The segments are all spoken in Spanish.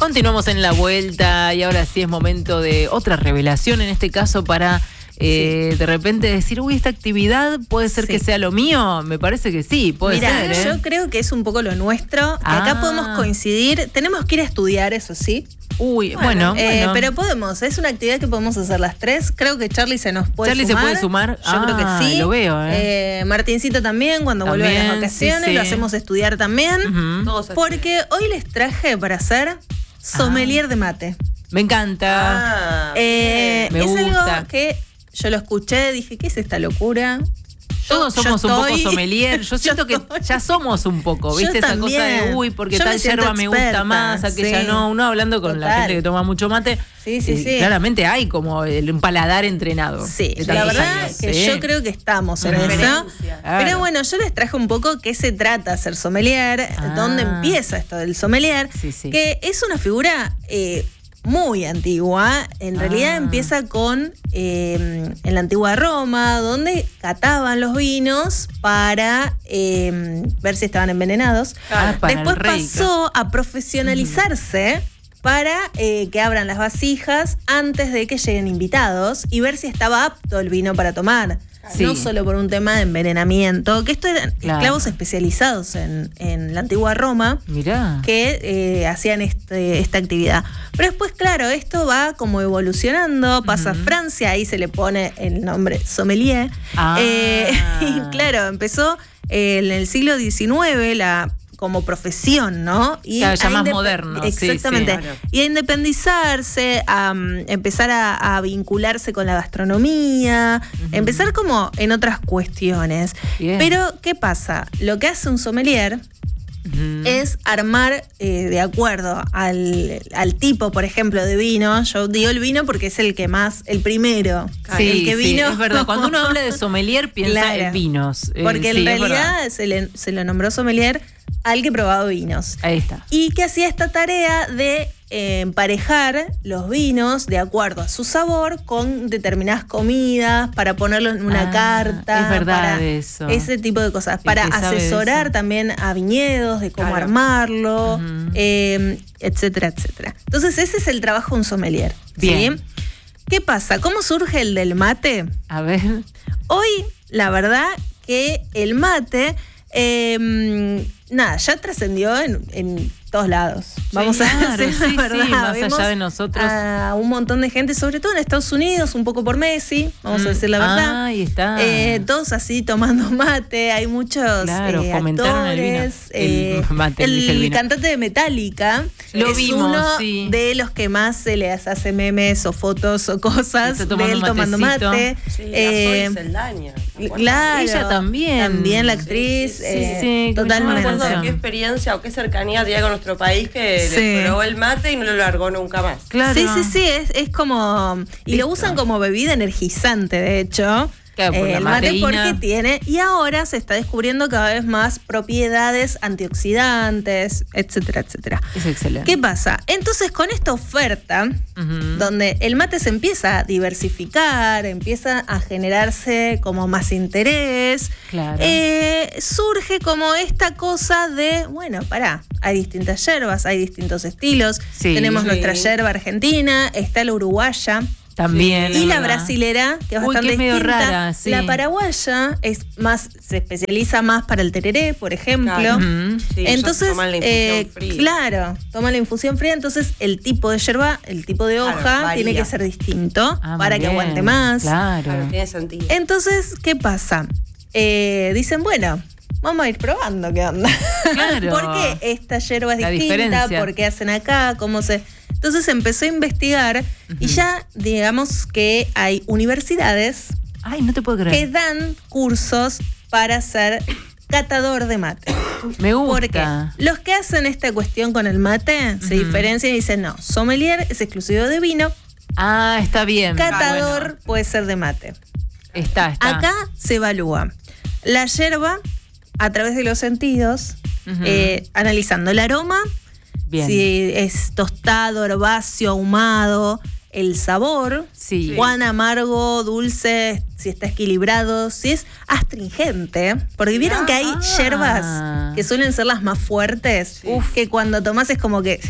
Continuamos en la vuelta y ahora sí es momento de otra revelación, en este caso para de repente decir, uy, esta actividad puede ser que sea lo mío. Me parece que sí, puede ser. Yo creo que es un poco lo nuestro, que acá podemos coincidir. Tenemos que ir a estudiar, eso sí. Uy, bueno. Pero podemos, es una actividad que podemos hacer las tres. Creo que Charlie se nos puede sumar. ¿Charlie se puede sumar? Yo creo que sí. Lo veo, Martincito también, cuando vuelve de las vacaciones, lo hacemos estudiar también. Porque hoy les traje para hacer sommelier de mate. Me encanta. Me gusta. Algo que yo lo escuché, dije, ¿qué es esta locura? Todos somos un poco sommelier. Yo siento que ya somos un poco, ¿viste? Esa cosa de, uy, porque tal yerba me gusta más, aquella no. Uno hablando con la gente que toma mucho mate. Sí. Claramente hay como un paladar entrenado. Sí, la verdad que yo creo que estamos en eso. Pero bueno, yo les traje un poco qué se trata ser sommelier, dónde empieza esto del sommelier, que es una figura muy antigua. En realidad empieza con en la antigua Roma, donde cataban los vinos para ver si estaban envenenados. Después pasó a profesionalizarse para que abran las vasijas antes de que lleguen invitados y ver si estaba apto el vino para tomar. No solo por un tema de envenenamiento, que esto eran esclavos especializados en la antigua Roma. Que hacían esta actividad. Pero después, claro, esto va como evolucionando, pasa a Francia, ahí se le pone el nombre sommelier. Y claro, empezó en el siglo XIX como profesión, ¿no? Y ya más moderno. Exactamente. Y a independizarse, a empezar a vincularse con la gastronomía, empezar como en otras cuestiones. Pero, ¿qué pasa? Lo que hace un sommelier es armar de acuerdo al tipo, por ejemplo, de vino. Yo digo el vino porque es el primero. El que vino. Es verdad. Cuando uno habla de sommelier piensa en vinos. Porque en realidad se le nombró sommelier al que probaba vinos. Ahí está. Y que hacía esta tarea de emparejar los vinos de acuerdo a su sabor con determinadas comidas, para ponerlo en una carta. Es verdad para eso. Ese tipo de cosas. Para asesorar también a viñedos de cómo armarlo, etcétera, etcétera. Entonces ese es el trabajo de un sommelier. Bien. ¿Sí? ¿Qué pasa? ¿Cómo surge el del mate? A ver. Hoy, la verdad que el mate ya trascendió en todos lados. Vamos a decir la verdad. Más allá de nosotros. A un montón de gente, sobre todo en Estados Unidos, un poco por Messi, vamos a decir la verdad. Ahí está. Todos así tomando mate, hay muchos fomentaron actores. El cantante de Metallica lo es vimos, uno de los que más se les hace memes o fotos o cosas de él tomando mate. Zoe Saldaña. Claro. Ella también. También la actriz. Totalmente. No me acuerdo qué experiencia o qué cercanía tenía con nuestro país que le probó el mate y no lo largó nunca más. Claro. Sí, es como... Y lo usan como bebida energizante, de hecho. El mate porque tiene... Y ahora se está descubriendo cada vez más propiedades antioxidantes, etcétera, etcétera. Es excelente. ¿Qué pasa? Entonces, con esta oferta, donde el mate se empieza a diversificar, empieza a generarse como más interés, surge como esta cosa de, hay distintas yerbas, hay distintos estilos. Tenemos nuestra yerba argentina, está la uruguaya. También. Y la brasilera, que es bastante que es medio distinta. rara, sí. La paraguaya se especializa más para el tereré, por ejemplo. Entonces, toman la infusión fría. Toman la infusión fría, entonces el tipo de yerba, el tipo de hoja tiene que ser distinto para que aguante más. Claro, tiene sentido. Entonces, ¿qué pasa? Dicen, vamos a ir probando qué onda. Claro. ¿Por qué esta yerba es distinta? ¿Por qué hacen acá? Entonces empezó a investigar y ya digamos que hay universidades no te puedo creer. que dan cursos para ser catador de mate. Me gusta. Porque los que hacen esta cuestión con el mate se diferencian y dicen, no, sommelier es exclusivo de vino. Está bien. Catador puede ser de mate. Está. Acá se evalúa la yerba a través de los sentidos, analizando el aroma, si es tostado, herbáceo, ahumado, el sabor, cuán amargo, dulce, si está equilibrado, si es astringente, porque vieron que hay yerbas que suelen ser las más fuertes, que cuando tomás es como que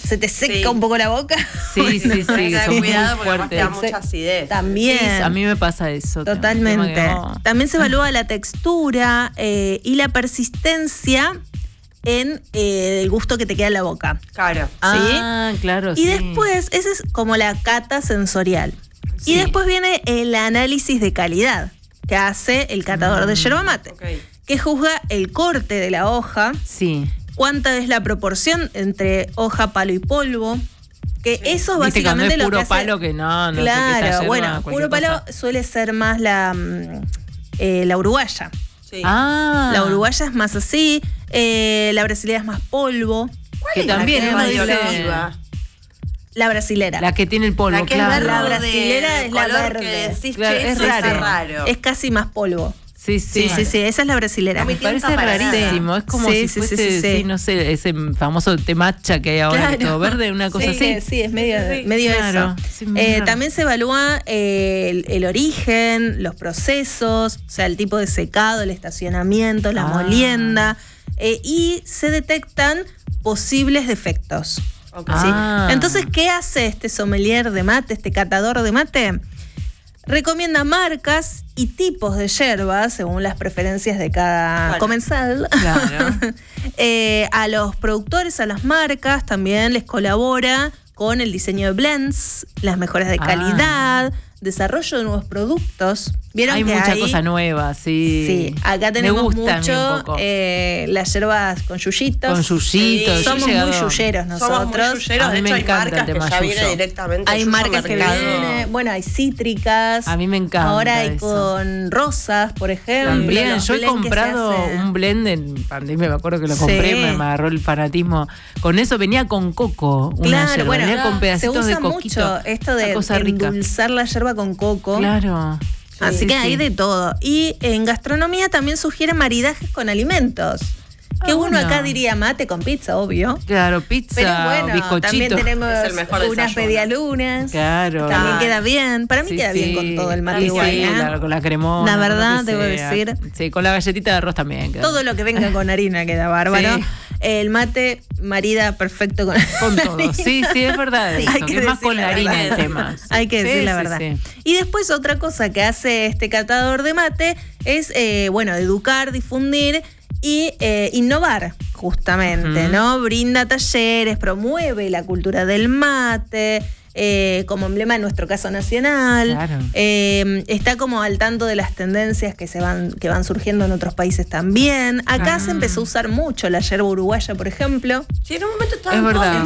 se te seca un poco la boca. Sí, sí. Cuidado porque además te da mucha acidez. También. Sí, a mí me pasa eso. Totalmente. También se evalúa la textura y la persistencia en el gusto que te queda en la boca. Claro. ¿Sí? Claro, y después, esa es como la cata sensorial. Sí. Y después viene el análisis de calidad que hace el catador de yerba mate, que juzga el corte de la hoja, cuánta es la proporción entre hoja, palo y polvo, que eso es básicamente lo que hace. Puro palo que no claro, bueno, puro palo suele ser más la uruguaya. Sí. La uruguaya es más así, la brasilera es más polvo. Que también es más la brasilera. La que tiene el polvo, la que es verde, la brasilera es la verde. Que decís, claro, es raro. Es casi más polvo. Sí, esa es la brasilera. Me parece rarísimo. Es como si fuese, no sé, ese famoso té matcha que hay ahora, que todo verde, una cosa así. Sí, es medio eso. Sí, también se evalúa el origen, los procesos, o sea, el tipo de secado, el estacionamiento, la molienda, y se detectan posibles defectos. ¿Sí? Entonces, ¿qué hace este sommelier de mate, este catador de mate? Recomienda marcas y tipos de yerbas según las preferencias de cada comensal. Claro. A los productores, a las marcas, también les colabora con el diseño de blends, las mejoras de calidad, desarrollo de nuevos productos. ¿Vieron hay que mucha cosa nueva, sí. Acá tenemos mucho las yerbas con yuyitos. Con yuyitos. Somos muy yuyeros nosotros. Somos muy yuyeros. De hecho, hay marcas que ya viene directamente. Hay marcas que vienen, bueno, hay cítricas. A mí me encanta. Ahora hay con rosas, por ejemplo. También, yo he comprado un blend en pandemia, me acuerdo que lo compré, me agarró el fanatismo. Con eso venía con coco. Claro, bueno, venía con pedacitos de coquito. Se usa mucho esto de endulzar la yerba con coco. Claro. Así que hay de todo. Y en gastronomía también sugieren maridajes con alimentos. Que uno acá diría mate con pizza, obvio. Claro, pizza, pero bueno, bizcochito. También tenemos unas medialunas. Claro. También queda bien. Para mí queda bien con todo el mate igual. Sí, con la cremona. La verdad, debo decir. Sí, con la galletita de arroz también queda. Todo lo que venga con harina queda bárbaro. Sí. El mate marida perfecto con todo. Sí, es verdad. Sí, eso, que es más con la harina el tema. Hay que decir la verdad. Y después otra cosa que hace este catador de mate es, educar, difundir y innovar, justamente, ¿no? Brinda talleres, promueve la cultura del mate, como emblema en nuestro caso nacional. Claro. Está como al tanto de las tendencias que van surgiendo en otros países también. Acá se empezó a usar mucho la yerba uruguaya, por ejemplo. Sí, en un momento estaba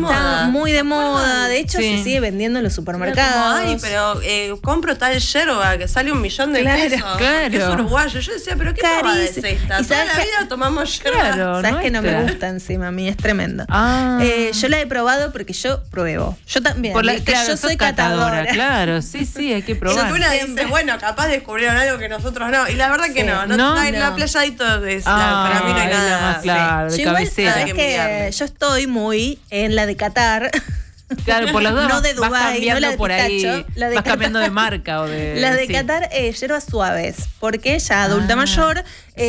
muy de moda. De hecho, se sigue vendiendo en los supermercados. Ay, pero compro tal yerba que sale $1 millón de pesos. Claro. Que es uruguayo. Yo decía, pero ¿qué pavada es esta? Toda la vida tomamos yerba. Claro, ¿sabes que no me gusta encima? A mí es tremendo. Yo la he probado porque yo pruebo. Yo también. Yo soy catadora. Claro, sí, hay que probar. Y una dice, bueno, capaz descubrieron algo que nosotros no. Y la verdad que no. La playadito es para mí no hay nada más claro, de cabecera. Sabes que yo estoy muy en la de Qatar. Claro, por las dos no de Dubái, vas cambiando no la de por Pistacho, ahí, vas cambiando de marca o de... La de Qatar, yerbas suaves, porque ya adulta mayor,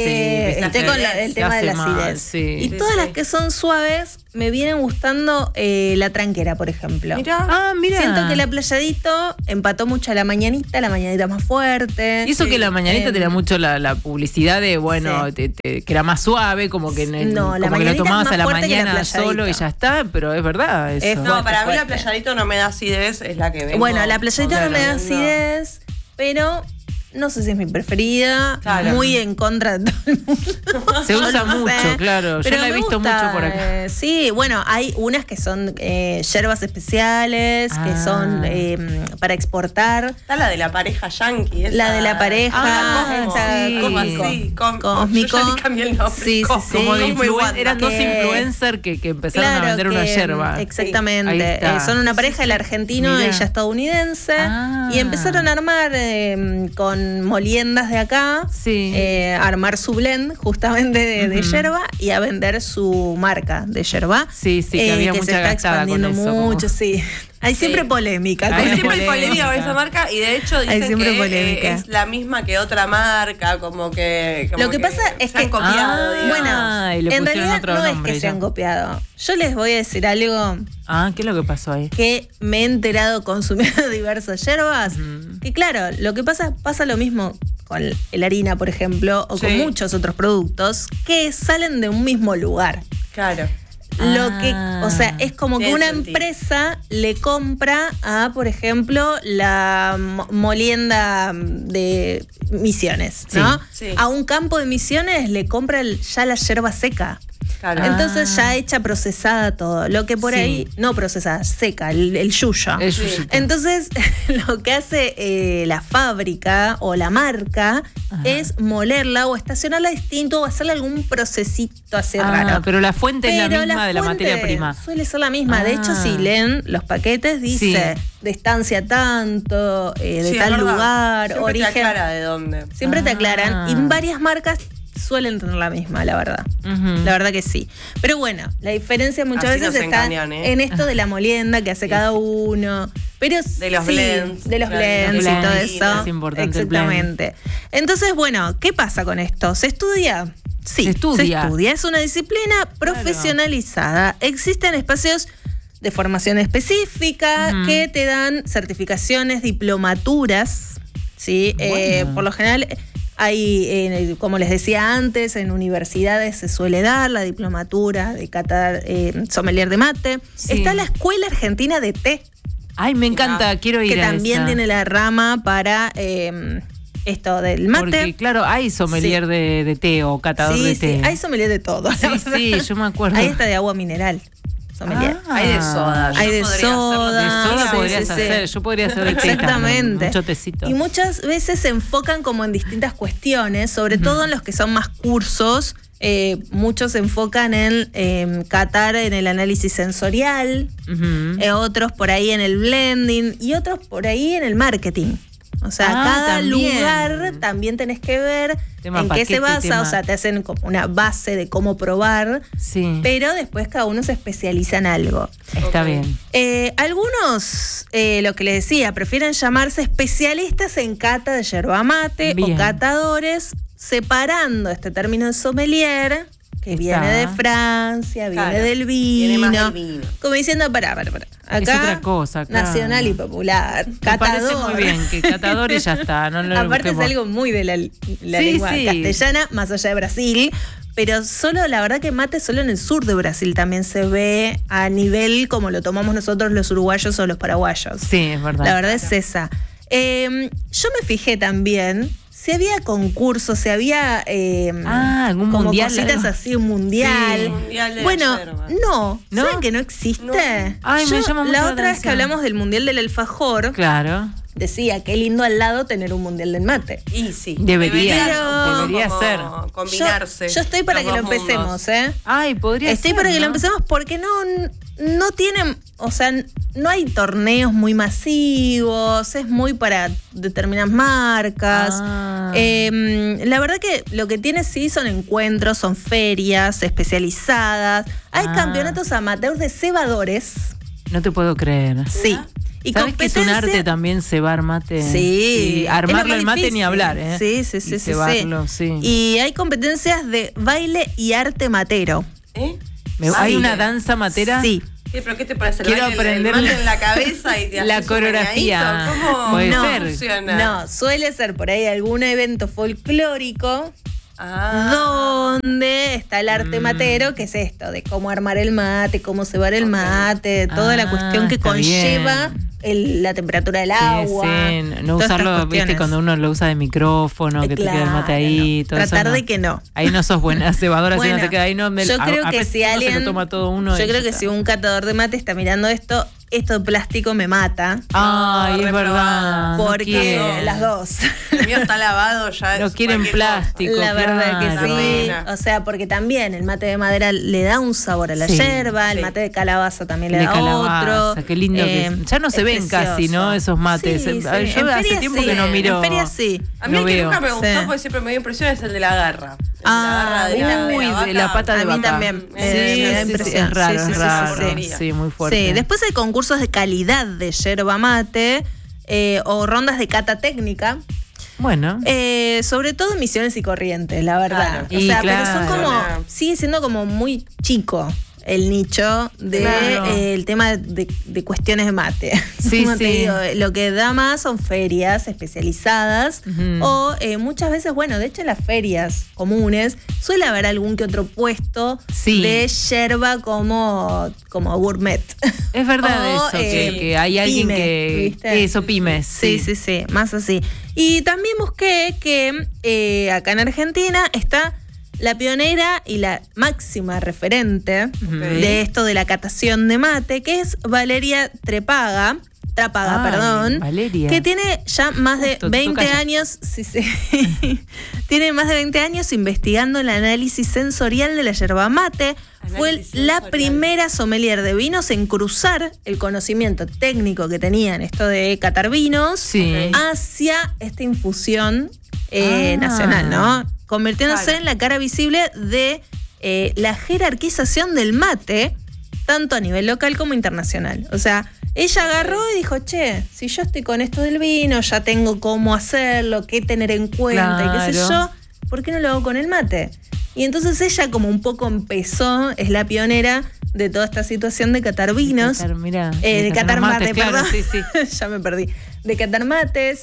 estoy con el tema de la acidez. Y todas las que son suaves me vienen gustando la tranquera, por ejemplo. Mira. Siento que la playadito empató mucho a la mañanita más fuerte. Y eso que la mañanita tenía mucho la publicidad de, que era más suave, como que, como que lo tomabas a la mañana solo y ya está, pero es verdad eso. No, para mí la playadito no me da acidez, es la que vengo. Bueno, la playadito no me da acidez, pero... No sé si es mi preferida, muy en contra de todo el mundo. Se usa mucho, claro. Yo la he visto mucho por acá. Sí, bueno, hay unas que son yerbas especiales, que son para exportar. Está la de la pareja yankee. La de la pareja. Cósmico. Yo ya le cambié el nombre. Sí. Como eran dos influencers que empezaron a vender una yerba. Exactamente. Son una pareja, el argentino, ella estadounidense. Y empezaron a armar con moliendas de acá, armar su blend justamente de yerba y a vender su marca de yerba. Sí, que había que mucha se está gastada expandiendo con eso, mucho, Hay siempre polémica. Hay siempre polémica con esa marca y de hecho dicen que es la misma que otra marca, como que... Lo que pasa es que han copiado. Bueno, en realidad no es que se han copiado. Yo les voy a decir algo... ¿Qué es lo que pasó ahí? Que me he enterado consumiendo diversas yerbas. Y claro, lo que pasa lo mismo con la harina, por ejemplo, o con muchos otros productos que salen de un mismo lugar. Claro. O sea, es como que una empresa le compra a, por ejemplo, la molienda de Misiones, ¿no? Sí. A un campo de Misiones le compra ya la yerba seca. Claro. Entonces ya hecha procesada todo. Lo que por ahí, no procesada, seca, el yuyo. Entonces lo que hace la fábrica o la marca es molerla o estacionarla distinto o hacerle algún procesito así raro. Pero la fuente es la misma de la materia prima. Suele ser la misma. De hecho, si leen los paquetes, dice de estancia tanto, de tal lugar, siempre origen. Siempre te aclara de dónde. Siempre te aclaran. Y varias marcas suelen tener la misma, la verdad. La verdad que sí. Pero bueno, la diferencia muchas veces está en esto de la molienda que hace cada uno. Pero de los blends. De los blends y todo eso. Es importante. Exactamente. Entonces, bueno, ¿qué pasa con esto? ¿Se estudia? Sí, se estudia. Es una disciplina profesionalizada. Existen espacios de formación específica que te dan certificaciones, diplomaturas, ¿sí? Por lo general... Hay, como les decía antes, en universidades se suele dar la diplomatura de sommelier de mate. Sí. Está la Escuela Argentina de Té. Ay, me encanta, quiero ir a esa. Que también tiene la rama para esto del mate. Porque, claro, hay sommelier de té o catador de té. Sí, hay sommelier de todo. Sí, yo me acuerdo. Ahí está de agua mineral. Hay de soda. Hay de soda. De soda podrías hacer. Yo podría hacer de té. Exactamente. Mucho tecito. Y muchas veces se enfocan como en distintas cuestiones, sobre todo en los que son más cursos. Muchos se enfocan en catar en el análisis sensorial, otros por ahí en el blending y otros por ahí en el marketing. O sea, cada lugar también tenés que ver en qué se basa. O sea, te hacen como una base de cómo probar, pero después cada uno se especializa en algo. Está bien. Algunos, lo que les decía, prefieren llamarse especialistas en cata de yerba mate o catadores, separando este término de sommelier, que viene de Francia, viene del vino. Viene más del vino. Como diciendo, pará. Acá, es otra cosa. Claro. Nacional y popular. Catador. Me parece muy bien, que catador y ya está. Aparte es algo muy de la lengua castellana, más allá de Brasil. Pero la verdad que mate solo en el sur de Brasil también se ve a nivel como lo tomamos nosotros los uruguayos o los paraguayos. Sí, es verdad. La verdad es esa. Yo me fijé también si había concursos, si había algún como mundial, cositas así, un mundial. Sí, mundial de bueno, yerba. No. ¿Saben que no existe? Ay, me llama mucho la otra vez que hablamos del mundial del alfajor, decía qué lindo al lado tener un mundial del mate. Y sí, debería ser. Combinarse. Yo estoy para que lo empecemos, Ay, podría ser. Estoy para que lo empecemos porque no tienen, o sea, no hay torneos muy masivos, es muy para determinadas marcas. La verdad que lo que tiene son encuentros, son ferias especializadas. Hay campeonatos amateurs de cebadores. No te puedo creer. Sí. Y ¿sabes que es un arte también cebar mate? Sí. Armarlo el mate ni hablar, Sí. Cebarlo, sí. Y hay competencias de baile y arte matero. ¿Hay una danza matera? Sí. ¿Pero qué te parece? Quiero aprender el mate en la cabeza y te la coreografía. ¿Cómo puede ser? Funciona? No, suele ser por ahí algún evento folclórico donde está el arte matero, que es esto, de cómo armar el mate, cómo cebar el mate, toda la cuestión que conlleva la temperatura del agua. Sí, no usarlo, viste, cuando uno lo usa de micrófono, que te queda el mate ahí. Todo tratar eso, de que no. Ahí no sos buena cebadora, si no te queda ahí. No, yo creo que si alguien. Se lo toma todo uno. Yo creo que si un catador de mate está mirando esto de plástico me mata. Ay, es verdad. Porque las dos. El mío está lavado ya. Lo quieren plástico. La verdad que sí. O sea, porque también el mate de madera le da un sabor a la yerba, el mate de calabaza también le da otro. Qué lindo que ya no se ve ven casi, ¿no? Esos mates. Sí, yo hace tiempo que no miro. En feria sí. A mí el que nunca me gustó, porque siempre me dio impresión, es el de la garra. De la pata de vaca. A mí también. Me da impresión. Es raro, es raro. Sí, muy fuerte. Sí, después hay concursos de calidad de yerba mate o rondas de cata técnica. Bueno. Sobre todo Misiones y Corrientes, la verdad. Claro. O sea, pero son como, sigue siendo como muy chico el nicho de el tema de cuestiones de mate. Sí, Como te digo, lo que da más son ferias especializadas o muchas veces, bueno, de hecho en las ferias comunes suele haber algún que otro puesto de yerba como gourmet. Es verdad eso, que hay alguien que... ¿viste? Eso, pymes. Sí, más así. Y también busqué que acá en Argentina está la pionera y la máxima referente de esto de la catación de mate, que es Valeria Trápaga, Valeria. Que tiene ya más de 20 años, tiene más de 20 años investigando el análisis sensorial de la yerba mate. Fue la primera sommelier de vinos en cruzar el conocimiento técnico que tenía en esto de catar vinos hacia esta infusión nacional, ¿no? Convirtiéndose en la cara visible de la jerarquización del mate, tanto a nivel local como internacional. O sea, ella agarró y dijo, che, si yo estoy con esto del vino, ya tengo cómo hacerlo, qué tener en cuenta y qué sé yo, ¿por qué no lo hago con el mate? Y entonces ella como un poco empezó, es la pionera de toda esta situación de catar vinos. De catar mate, perdón. Ya me perdí. De catar mates.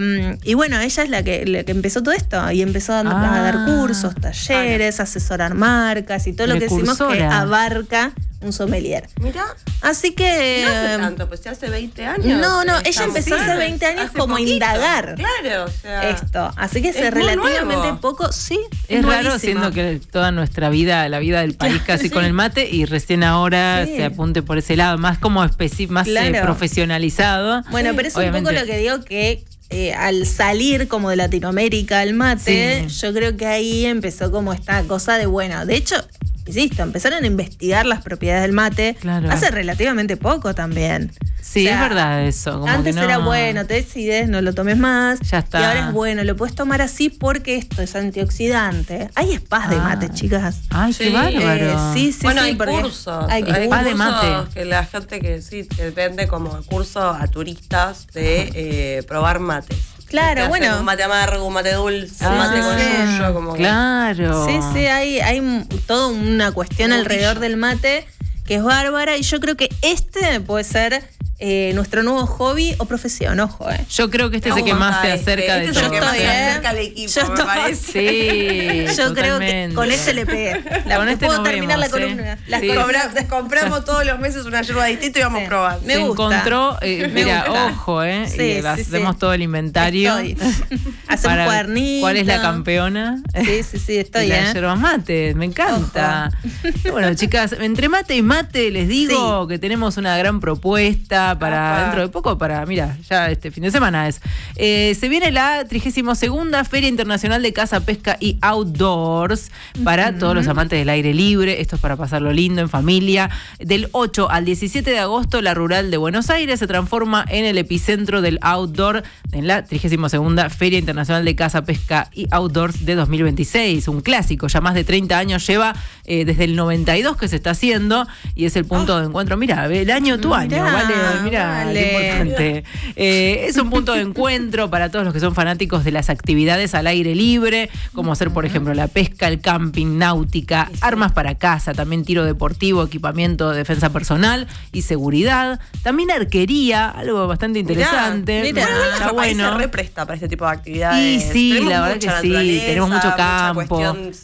Y bueno, ella es la que empezó todo esto. Y empezó a dar cursos, talleres, asesorar marcas y todo lo que decimos que abarca un sommelier. Mira. Así que... No hace tanto, pues ya hace 20 años. No, ella empezó hace 20 años como a indagar. Claro, o sea... Esto. Así que hace relativamente poco, Es raro siendo que toda nuestra vida, la vida del país casi con el mate, y recién ahora se apunte por ese lado, más como más profesionalizado. Bueno, pero es un poco lo que digo que... al salir como de Latinoamérica el mate, yo creo que ahí empezó como esta cosa de, bueno, de hecho, insisto, empezaron a investigar las propiedades del mate hace relativamente poco también. Sí, o sea, es verdad eso. Como antes que no... era bueno, te decides, no lo tomes más. Ya está. Y ahora es bueno, lo puedes tomar así porque esto es antioxidante. Hay spas de mate, chicas. Ay, qué bárbaro. Bueno, hay cursos. Hay spas de mate. Que la gente que vende como curso a turistas de probar mates. Claro, bueno. Un mate amargo, un mate dulce, un mate con yuyo, como claro. Sí, hay toda una cuestión alrededor del mate que es bárbara y yo creo que este puede ser nuestro nuevo hobby o profesión, ojo. Yo creo que este es el que más se acerca de todo. Yo estoy se acerca al equipo, me parece. Sí, yo creo que con este le pegué. Con este puedo terminar la columna. Compramos todos los meses una yerba distinta y vamos probando. Me gusta. Mira, ojo, y hacemos todo el inventario. Hacemos un cuadernito. ¿Cuál es la campeona? Sí, estoy. La yerba mate, me encanta. Bueno, chicas, entre mate y mate les digo que tenemos una gran propuesta para dentro de poco, mira, ya este fin de semana es. Se viene la 32ª Feria Internacional de Caza, Pesca y Outdoors para todos los amantes del aire libre. Esto es para pasarlo lindo en familia. Del 8 al 17 de agosto, la Rural de Buenos Aires se transforma en el epicentro del outdoor en la 32ª Feria Internacional de Caza, Pesca y Outdoors de 2026. Un clásico, ya más de 30 años lleva desde el 92 que se está haciendo y es el punto de encuentro. Mira, el año, tu año, ¿vale? Mira, qué importante. Es un punto de encuentro para todos los que son fanáticos de las actividades al aire libre, como hacer, por ejemplo, la pesca, el camping, náutica, armas para caza, también tiro deportivo, equipamiento de defensa personal y seguridad. También arquería, algo bastante interesante. Mira, bueno, se represta para este tipo de actividades. Y sí, la verdad que sí, tenemos mucho campo.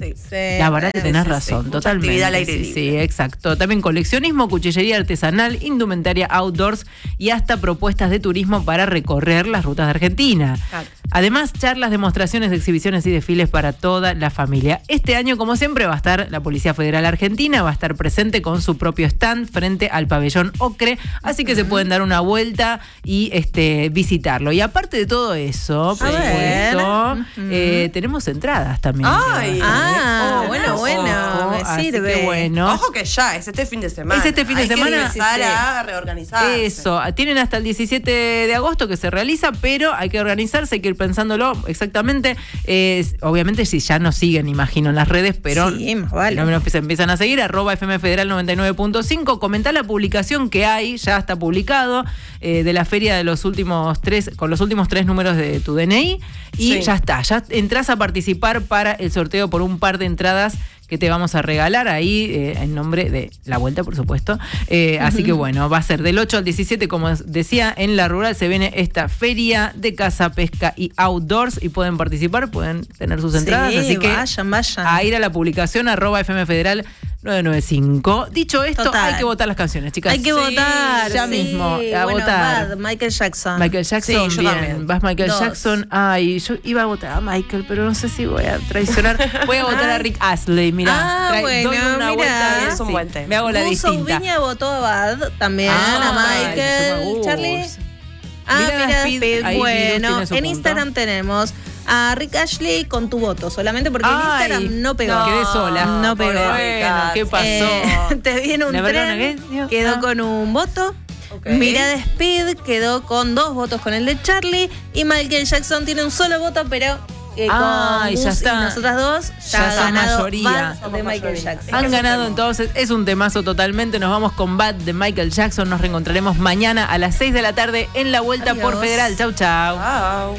La verdad que tenés razón, totalmente. Actividad al aire libre. Sí, exacto. También coleccionismo, cuchillería artesanal, indumentaria outdoors y hasta propuestas de turismo para recorrer las rutas de Argentina. Claro. Además, charlas, demostraciones, exhibiciones y desfiles para toda la familia. Este año, como siempre, va a estar la Policía Federal Argentina, va a estar presente con su propio stand frente al pabellón Ocre, así que se pueden dar una vuelta y visitarlo. Y aparte de todo eso, por supuesto, tenemos entradas también. Bueno. sirve. Que bueno. Ojo que ya, es este fin de semana. Es este fin de semana. Hay que empezar a reorganizarse. Eso, tienen hasta el 17 de agosto que se realiza, pero hay que organizarse, hay que ir pensándolo exactamente. Obviamente si ya nos siguen, imagino, en las redes, pero sí, vale. no menos se empiezan a seguir, @FM Federal 99.5. Comentá la publicación que hay, ya está publicado, de la feria de los últimos 3, con los últimos 3 números de tu DNI, y ya está, ya entras a participar para el sorteo por un par de entradas que te vamos a regalar ahí, en nombre de La Vuelta, por supuesto. Así que bueno, va a ser del 8 al 17, como decía, en La Rural se viene esta feria de caza, pesca y outdoors, y pueden participar, pueden tener sus entradas, así que vayan. A ir a la publicación @FM Federal 995. Dicho esto, hay que votar las canciones, chicas. Hay que votar. Ya mismo, a votar. Bad, Michael Jackson. Michael Jackson, yo bien. también. Vas Michael Jackson. Ay, yo iba a votar a Michael, pero no sé si voy a traicionar. Voy a votar a Rick Astley, mirá. Bueno, doy una vuelta, es un buen tema. Me hago la distinta. Viña votó a Bad también, a Michael. Charlie. Mira Speed. Bueno, en Instagram tenemos a Rick Astley con tu voto, solamente porque en Instagram no pegó. Quedé sola. No pegó. Bueno, ¿qué pasó? Te viene un tren, quedó con un voto. Mirada Speed quedó con 2 votos con el de Charlie. Y Michael Jackson tiene un solo voto, pero con ya está. y nosotras dos ya son mayoría de Michael Jackson. Han ganado entonces, es un temazo totalmente. Nos vamos con Bad de Michael Jackson. Nos reencontraremos mañana a las 6 de la tarde en La Vuelta por Federal. Chau, chau.